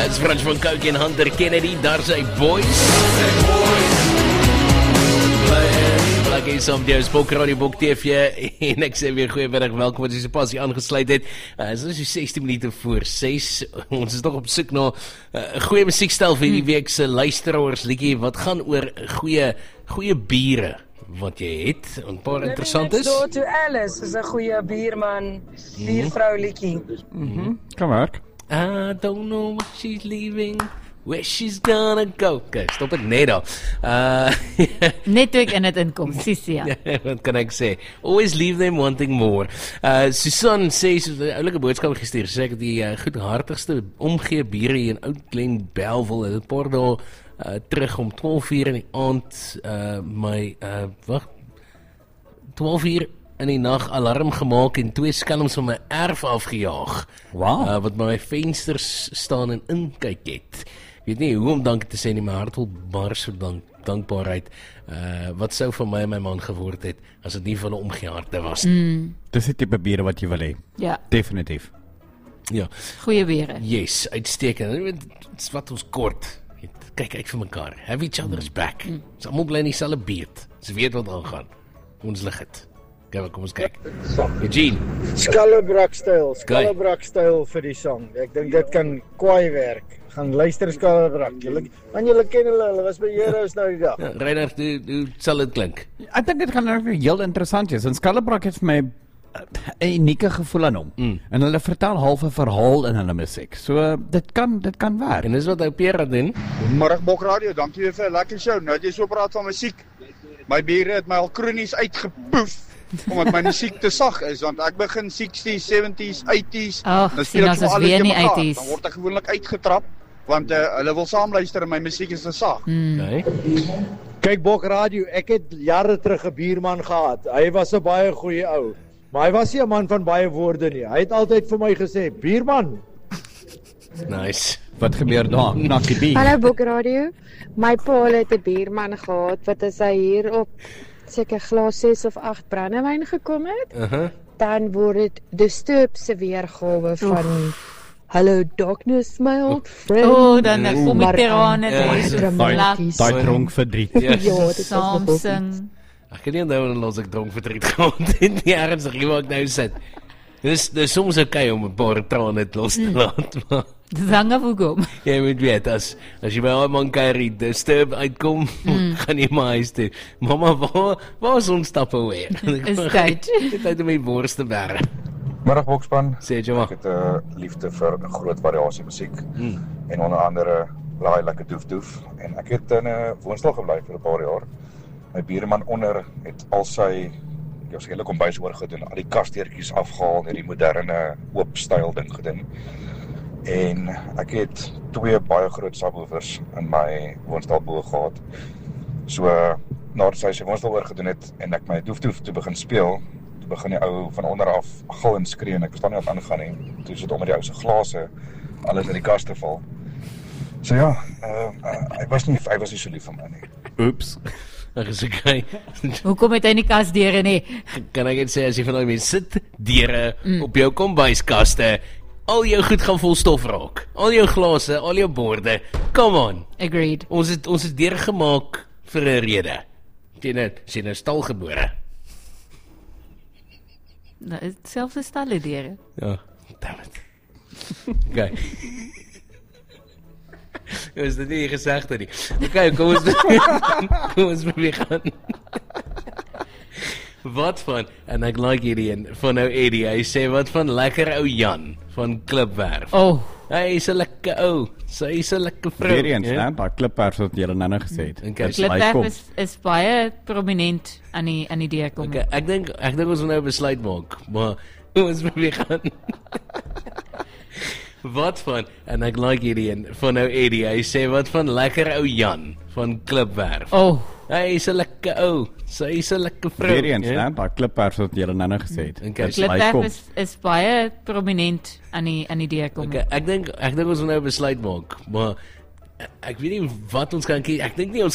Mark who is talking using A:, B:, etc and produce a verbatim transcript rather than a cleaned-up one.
A: Dis Frans van Cooke en Hunter Kennedy, daar sy boys. Ek is op jou Spok Radio Bok T V en ek sê weer goeiemiddag, welkom as jy se passie aangesluit het. Uh, Dit is so sestie minute voor ses. Ons is nog op soek na 'n uh, goeie musiekstel vir hierdie week se luisteraars liedjie wat gaan oor goeie goeie biere wat jy het. 'n Paar interessantes.
B: Living Next Door to Alice is 'n goeie bierman, biervrou liedjie.
C: Mhm. Kan werk.
A: I don't know what she's leaving, where she's gonna go. Okay, stop ek net daar. Uh,
D: Net toe ek in het inkom, Sissie, ja.
A: Wat kan ek sê? Always leave them wanting more. Uh, Susan sê, sy het 'n oulike boodskap gestuur, sy sê ek het die uh, goedhartigste omgee biere hier in Oud Glen Bellville, het 'n paar dae uh, terug om twaalf uur in die aand, uh, my, uh, wacht, twaalf uur in die nag alarm gemaak en twee skelms van my erf afgejaag.
C: Wow.
A: Uh, wat by my vensters staan en inkyk het. Ek weet nie hoe om dankie te sê nie, my hart wil bars vir dank, dankbaarheid. Uh, wat sou van my en my man geword het, as het nie van 'n omgehaarte was.
D: Mm,
C: Dis die tipe biere wat jy wil hê.
D: ja,
C: Definitief.
A: Ja,
D: goeie bere.
A: yes, uitstekend. Jy weet, dit is wat ons kort. Kyk uit vir mekaar. Have each other's back. Mm. Ons almal bly in dieselfde buurt. Ons weet wat aangaan. Ons lig dit. Kom, kom ons kyk. Eugene.
E: Skallebrak-styl, Skallebrak-styl vir die sang. Ek dink dit kan kwaai werk. Gaan luister Skallebrak. Julle, want julle ken hulle, hulle was by Heroes nou die dag.
A: Ja, Reinhard, hoe, hoe sal dit klink?
C: Ek dink dit gaan nou heel interessant wees. En Skallebrak het vir my 'n unieke gevoel aan hom.
A: Mm.
C: En hulle vertel half 'n verhaal in hulle musiek. So dit kan dit kan werk.
A: En dis wat ou Pierre doen.
F: Goeiemôre Bok Radio, dankie weer vir 'n lekker show. Nou het jy so praat van musiek. My bure het my al kronies uitgepoef omdat my musiek te sag is, want ek begin sixties, seventies, eighties.
D: Ag,
F: dan
D: sien
F: speel ek
D: ons
F: so
D: is
F: alles
D: weer
F: te
D: nie
F: mekaar.
D: eighties.
F: Dan word ek gewoonlik uitgetrap want uh, hulle wil saam luister en my musiek is te sag.
D: Mm.
A: Okay.
E: Kyk Bok Radio, ek het jare terug 'n buurman gehad. Hy was 'n baie goeie ou, maar hy was nie 'n man van baie woorde nie. Hy het altyd vir my gesê, "Buurman,
A: Nice.
C: Wat gebeur daar? Knakkie B.
G: Hallo Bok Radio. My pa het 'n buurman gehad wat as hy hier op seker glas ses of agt brandewyn gekom het,
A: Uh-huh.
G: dan word dit Disturbed se weergawe van Hello Darkness my old friend.
D: Oh, dan kom
G: Maar
D: die terrane
A: Ja,
D: daar.
A: dis
G: dramaties.
C: Daai dronk verdriet.
A: Ja.
G: Ja, dit is
D: Saam
G: nogal
D: sing.
A: Ek kan nie onthou en los ek dronk verdriet gehad het nie, ernstig hier waar ek nou sit. Dis dis soms okay om 'n paar trane te los te laat, maar
D: Dis hang af hoe kom.
A: jy moet weet, as, as jy by ou man Kyrie Disturb uitkom, mm. gaan jy maar huis toe. Mama, waar, waar is ons Tupperware?
D: Is tyd.
A: Dit uit om my bors te berg.
H: Middag Bokspan.
A: Sê jy
H: Ek
A: maar.
H: het 'n uh, liefde vir 'n groot variasie musiek
A: Mm.
H: en onder andere laai lekker doef doef en ek het in 'n uh, woonstel gebly vir 'n paar jaar. My buurman onder het al sy ja, sy hele kombuis oorgedoen, al die kasdeurtjies afgehaal en die moderne oop styl ding gedoen. En ek het twee baie groot subwoofers in my woonstel bo gehad. So nadat sy sy woonstel oorgedoen het en ek my doef doef toe begin speel, toe begin die ou van onder af gil en skree en ek verstaan nie wat aangaan nie. Toe sit onder die ou se glase alles in die kas te val. So ja, uh, uh, hy was nie hy was nie so lief vir my nie.
C: Oeps.
A: Ek is okay.
D: Hoekom het hy nie kasdeure nie?
A: Kan ek net sê, as jy van daai mense sit deure mm. op jou kombuiskaste, al jou goed gaan vol stof raak. Al jou glase, al jou borde. Come on.
D: Agreed.
A: Ons het ons het deure gemaak vir 'n rede. Jy net, sien 'n stal gebore.
D: Nou, is selfs stalle deure.
A: Ja, damn it. Okay. Is dit nie gesegd nie? Okay, kom ons kom ons probeer gaan. Wat van, en ek like hierdie een van nou Eddie, hy sê wat van lekker ou Jan van Klipwerf.
D: Oh,
A: Hy is 'n lekker ou, sy is 'n lekker vrou.
C: Weer eens,
A: ja?
C: né? Daai klippers wat jy nou gesê het.
A: Okay.
C: Dit lyk
D: Klipwerf
C: kom.
D: is, is baie prominent aan die, aan die deur kom.
A: Okay, ek dink ek dink ons moet nou 'n besluit maak, maar ons probeer gaan. Wat van, en ek like hierdie een van nou Eddie, hy sê wat van lekker ou Jan van Klipwerf.
D: Oh,
A: Hy is 'n lekker ou, sy is 'n lekker vrou.
C: Weer eens,
A: ja?
C: né? Daai klippers wat jy nou gesê het.
A: Okay.
C: Dit lyk
D: Klipwerf
C: kom.
D: is, is baie prominent aan die, aan die deur kom.
A: Okay, ek dink ek dink ons moet nou 'n besluit maak, maar ek weet nie wat ons kan kies. Ek dink nie ons